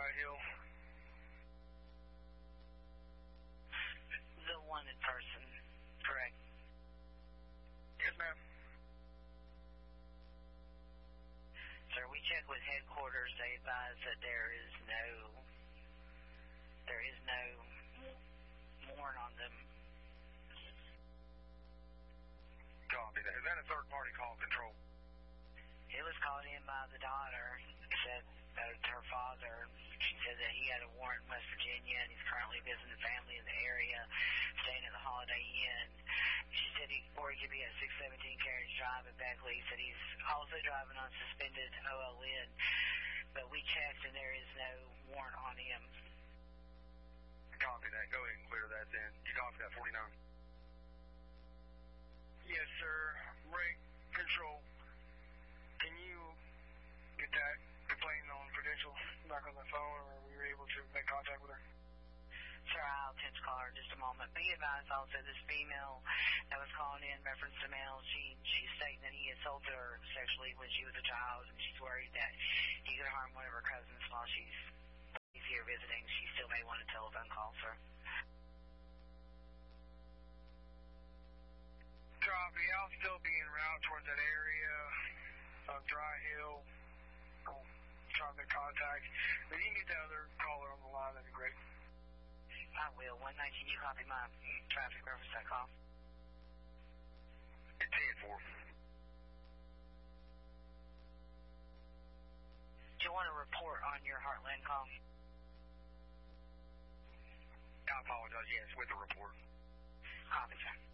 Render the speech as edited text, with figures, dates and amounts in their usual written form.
Dry Hill. The wanted person, correct? Yes, ma'am. Sir, we checked with headquarters. They advise that there is no warrant on them. Copy that. Is that a third-party call control? It was called in by the daughter. Said her father. She said that he had a warrant in West Virginia and he's currently visiting family in the area, staying at the Holiday Inn. She said he could be at 617 Carriage Drive in Beckley. He said he's also driving on suspended OLN, but we checked and there is no warrant on him. Copy that. Go ahead and clear that then. You copy that 49? Yes, sir. Ray, control. Can you get that complaint on Prudential back on the phone, or were you able to make contact with her? Sir, I'll attempt to call her in just a moment. Be advised also this female that was calling in reference to male, she's stating that he assaulted her sexually when she was a child, and she's worried that he could harm one of her cousins while he's here visiting. She still may want a telephone call, sir. Copy. I'll still be en route towards that area of Dry Hill. I'll try to make contact. If you can get that other caller on the line, that'd be great. I will. 119, you copy my traffic reference call? It's 10-4. Do you want to report on your Heartland call? I apologize. Yes, with the report. Copy, sir.